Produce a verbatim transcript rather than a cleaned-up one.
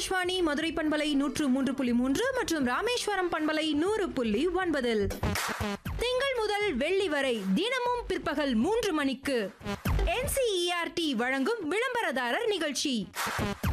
ஆகாஷ்வாணி மதுரை பண்பலை நூற்று மூன்று புள்ளி மூன்று மற்றும் ராமேஸ்வரம் பண்பலை நூறு புள்ளி ஒன்பதில் திங்கள் முதல் வெள்ளி வரை தினமும் பிற்பகல் மூன்று மணிக்கு N C E R D வழங்கும் விளம்பரதாரர் நிகழ்ச்சி.